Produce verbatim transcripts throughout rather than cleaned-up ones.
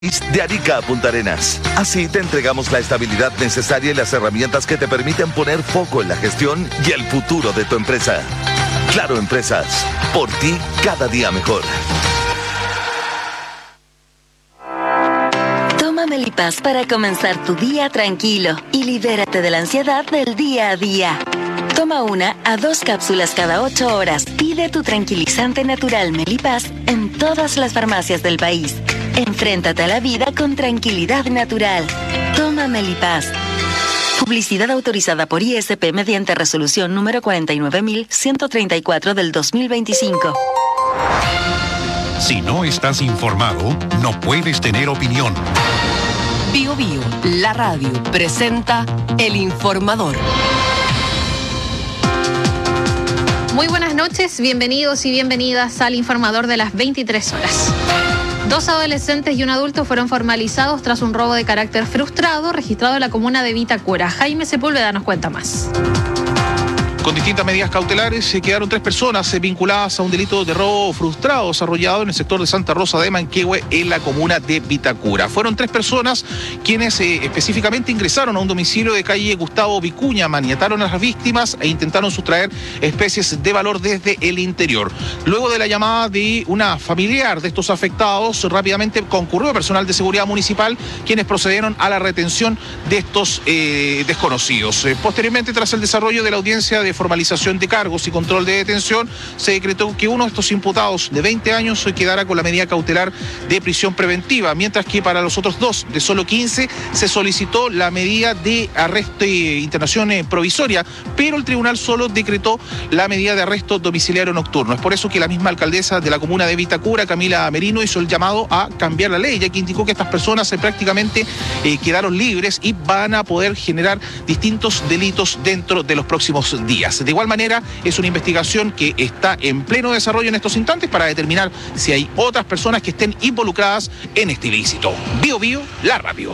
De Arica a Punta Arenas. Así te entregamos la estabilidad necesaria y las herramientas que te permiten poner foco en la gestión y el futuro de tu empresa. Claro Empresas, por ti cada día mejor. Toma Melipaz para comenzar tu día tranquilo y libérate de la ansiedad del día a día. Toma una a dos cápsulas cada ocho horas. Pide tu tranquilizante natural Melipaz en todas las farmacias del país. Enfréntate a la vida con tranquilidad natural. Toma Melipaz. Publicidad autorizada por I S P mediante resolución número cuarenta y nueve mil ciento treinta y cuatro del dos mil veinticinco. Si no estás informado, no puedes tener opinión. Bio Bio, la radio, presenta El Informador. Muy buenas noches, bienvenidos y bienvenidas al Informador de las veintitrés horas. Dos adolescentes y un adulto fueron formalizados tras un robo de carácter frustrado registrado en la comuna de Vitacura. Jaime Sepúlveda nos cuenta más. Con distintas medidas cautelares se quedaron tres personas vinculadas a un delito de robo frustrado desarrollado en el sector de Santa Rosa de Manquehue, en la comuna de Vitacura. Fueron tres personas quienes eh, específicamente ingresaron a un domicilio de calle Gustavo Vicuña, maniataron a las víctimas e intentaron sustraer especies de valor desde el interior. Luego de la llamada de una familiar de estos afectados, rápidamente concurrió personal de seguridad municipal, quienes procedieron a la retención de estos eh, desconocidos. Eh, posteriormente, tras el desarrollo de la audiencia de formalización de cargos y control de detención, se decretó que uno de estos imputados de veinte años quedara con la medida cautelar de prisión preventiva, mientras que para los otros dos, de solo quince, se solicitó la medida de arresto e internación provisoria, pero el tribunal solo decretó la medida de arresto domiciliario nocturno. Es por eso que la misma alcaldesa de la comuna de Vitacura, Camila Merino, hizo el llamado a cambiar la ley, ya que indicó que estas personas eh, prácticamente eh, quedaron libres y van a poder generar distintos delitos dentro de los próximos días. De igual manera, es una investigación que está en pleno desarrollo en estos instantes para determinar si hay otras personas que estén involucradas en este ilícito. Bio Bio, la radio.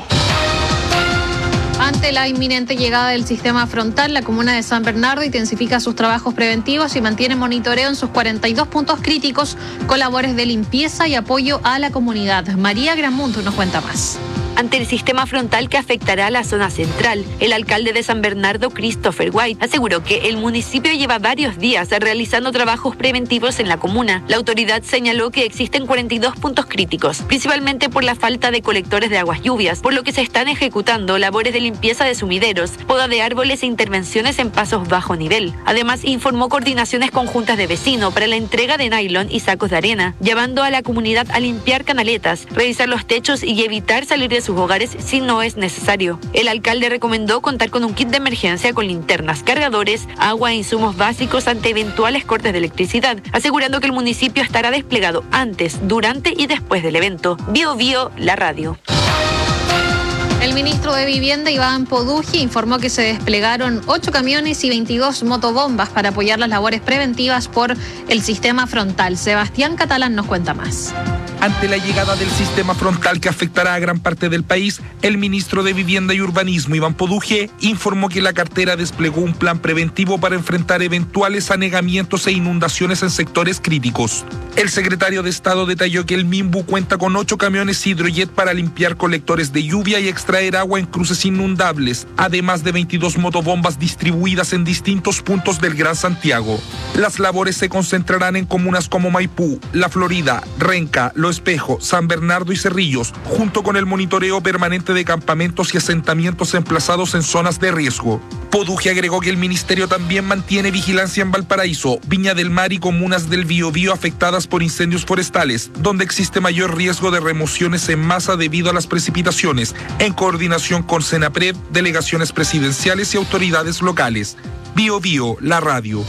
Ante la inminente llegada del sistema frontal, la comuna de San Bernardo intensifica sus trabajos preventivos y mantiene monitoreo en sus cuarenta y dos puntos críticos con labores de limpieza y apoyo a la comunidad. María Gramunt nos cuenta más. Ante el sistema frontal que afectará a la zona central, el alcalde de San Bernardo, Christopher White, aseguró que el municipio lleva varios días realizando trabajos preventivos en la comuna. La autoridad señaló que existen cuarenta y dos puntos críticos, principalmente por la falta de colectores de aguas lluvias, por lo que se están ejecutando labores de limpieza de sumideros, poda de árboles e intervenciones en pasos bajo nivel. Además, informó coordinaciones conjuntas de vecinos para la entrega de nylon y sacos de arena, llevando a la comunidad a limpiar canaletas, revisar los techos y evitar salir de sus hogares si no es necesario. El alcalde recomendó contar con un kit de emergencia con linternas, cargadores, agua e insumos básicos ante eventuales cortes de electricidad, asegurando que el municipio estará desplegado antes, durante y después del evento. Bio Bio, la radio. El ministro de Vivienda, Iván Podugi, informó que se desplegaron ocho camiones y veintidós motobombas para apoyar las labores preventivas por el sistema frontal. Sebastián Catalán nos cuenta más. Ante la llegada del sistema frontal que afectará a gran parte del país, el ministro de Vivienda y Urbanismo, Iván Podugi, informó que la cartera desplegó un plan preventivo para enfrentar eventuales anegamientos e inundaciones en sectores críticos. El secretario de Estado detalló que el MIMBU cuenta con ocho camiones hidrojet para limpiar colectores de lluvia y extraer agua en cruces inundables, además de veintidós motobombas distribuidas en distintos puntos del Gran Santiago. Las labores se concentrarán en comunas como Maipú, La Florida, Renca, Lo Espejo, San Bernardo y Cerrillos, junto con el monitoreo permanente de campamentos y asentamientos emplazados en zonas de riesgo. Podugi agregó que el ministerio también mantiene vigilancia en Valparaíso, Viña del Mar y comunas del Biobío afectadas por incendios forestales, donde existe mayor riesgo de remociones en masa debido a las precipitaciones, en coordinación con Senapred, delegaciones presidenciales y autoridades locales. Bio Bio, la radio.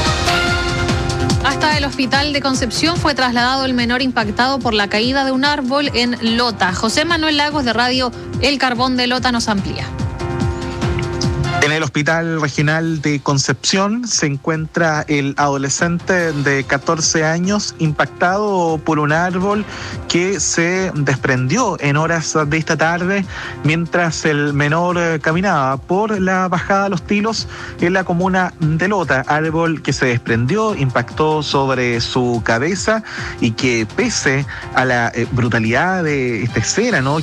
Hasta el hospital de Concepción fue trasladado el menor impactado por la caída de un árbol en Lota. José Manuel Lagos de Radio El Carbón de Lota nos amplía. En el Hospital Regional de Concepción se encuentra el adolescente de catorce años impactado por un árbol que se desprendió en horas de esta tarde mientras el menor caminaba por la bajada de Los Tilos en la comuna de Lota. Árbol que se desprendió, impactó sobre su cabeza y que pese a la brutalidad de esta escena, ¿no?,